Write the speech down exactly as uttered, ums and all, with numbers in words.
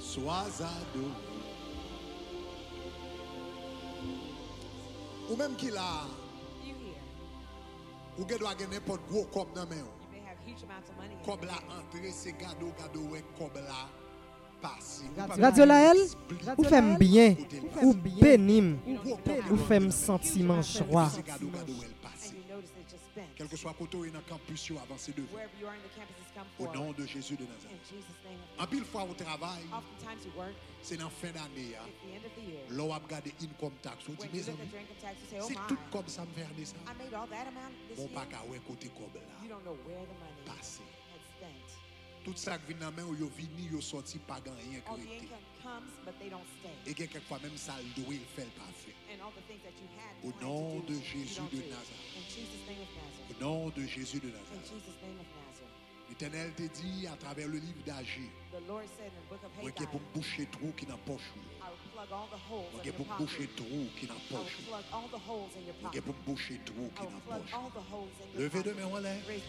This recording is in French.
Sois adoré. Ou même qui là, You here. ou que doit gagner n'importe gros cob dans main. You may have huge amounts of money in Cob your là bank. entré, c'est gado gado ouais cob là passé. Radio Laël, ou femme bien, ou bénim, ou femme sentiment joie. C'est gado gado ouais passé. And you notice it's just spent. Quel que soit côté où dans campus yo avancé devant. Wherever you are in the campus has come Au forward. nom de Jésus de In Nazareth. Jesus' name. En pile fois au travail, Oftentimes you work, c'est dans fin d'année. it's the end of the year. L'on a regardé income tax. On dit When mes you look amis, at your income tax, you say, oh c'est my, tout comme ça me verné ça. I made all that amount this Bon year. pas qu'à ouais côté cob You là don't know where the money passé. had spent. Tout ça qui vient dans main ou yo vini yo sorti pas gain rien All the créé. income comes, but they don't stay. Et quelquefois même ça le doit il fait pas fait. And all the things that you had Au planned nom to do, de you Jésus don't de do. Nazareth. In Jesus' name of Nazareth. Au nom de Jésus de In Nazareth. Jesus' name of Nazareth. L'Éternel te dit à travers le livre d'Agir, The Lord said in the book of moi qui Haggai, pour boucher trou qui dans poche. I will plug all the holes Moi in qui your pour pocket. boucher trou qui dans I will poche. plug all the holes in your Moi qui pocket. pour boucher trou I qui will dans plug poche. all the holes in your Levez pocket. de main en l'air. Raise